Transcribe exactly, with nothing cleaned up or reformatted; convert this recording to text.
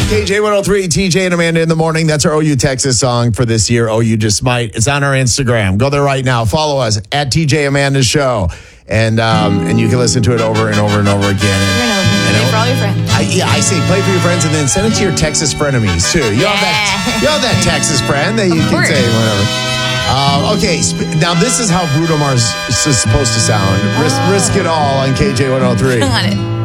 K J one oh three, T J and Amanda in the morning. That's our O U Texas song for this year. O U Just Might. It's on our Instagram. Go there right now. Follow us at T J Amanda Show. And um, and you can listen to it over and over and over again. And, and play for all your friends. I, yeah, I say play for your friends and then send it to your Texas frenemies too. You yeah. have that. You have that Texas friend that you of can course. say whatever. Uh, okay, sp- now this is how Bruno Mars is supposed to sound. Risk, oh. risk it all on K J one oh three. On it.